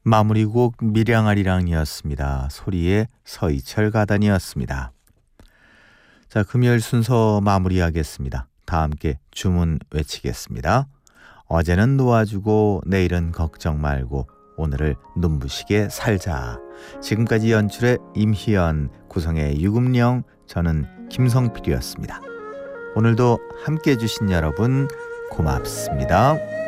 마무리곡 밀양아리랑이었습니다. 소리의 서이철 가단이었습니다. 자, 금요일 순서 마무리하겠습니다. 다 함께 주문 외치겠습니다. 어제는 놓아주고 내일은 걱정 말고 오늘을 눈부시게 살자. 지금까지 연출의 임희연, 구성의 유금령, 저는 김성필이었습니다. 오늘도 함께해 주신 여러분 고맙습니다.